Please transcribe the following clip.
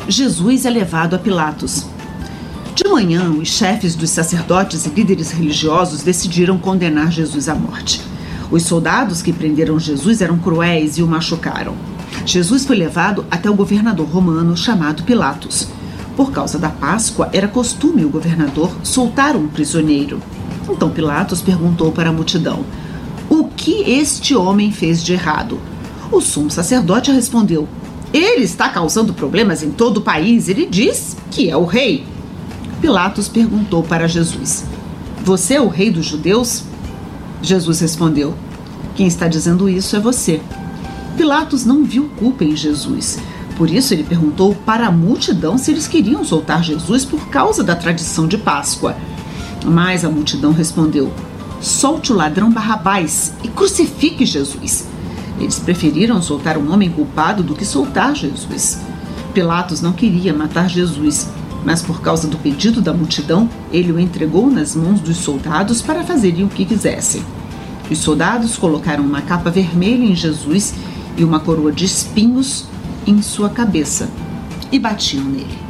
Jesus é levado a Pilatos. De manhã, os chefes dos sacerdotes e líderes religiosos decidiram condenar Jesus à morte. Os soldados que prenderam Jesus eram cruéis e o machucaram. Jesus foi levado até o governador romano chamado Pilatos. Por causa da Páscoa, era costume o governador soltar um prisioneiro. Então Pilatos perguntou para a multidão: o que este homem fez de errado? O sumo sacerdote respondeu: ele está causando problemas em todo o país. Ele diz que é o rei. Pilatos perguntou para Jesus: você é o rei dos judeus? Jesus respondeu: quem está dizendo isso é você. Pilatos não viu culpa em Jesus. Por isso ele perguntou para a multidão se eles queriam soltar Jesus por causa da tradição de Páscoa. Mas a multidão respondeu: solte o ladrão Barrabás e crucifique Jesus. Eles preferiram soltar um homem culpado do que soltar Jesus. Pilatos não queria matar Jesus, mas por causa do pedido da multidão, ele o entregou nas mãos dos soldados para fazerem o que quisessem. Os soldados colocaram uma capa vermelha em Jesus e uma coroa de espinhos em sua cabeça e batiam nele.